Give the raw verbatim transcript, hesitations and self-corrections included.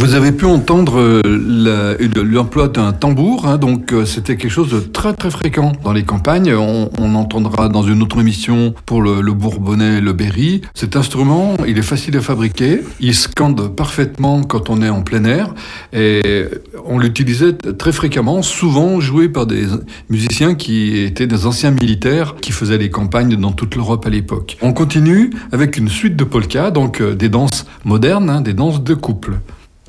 Vous avez pu entendre euh, la- l'emploi d'un tambour, hein, donc euh, c'était quelque chose de très très fréquent dans les campagnes. On, on entendra dans une autre émission pour le, le bourbonnais, le berry. Cet instrument, il est facile à fabriquer, il scande parfaitement quand on est en plein air et on l'utilisait très fréquemment, souvent joué par des musiciens qui étaient des anciens militaires qui faisaient les campagnes dans toute l'Europe à l'époque. On continue avec une suite de polkas, donc euh, des danses modernes, hein, des danses de couple.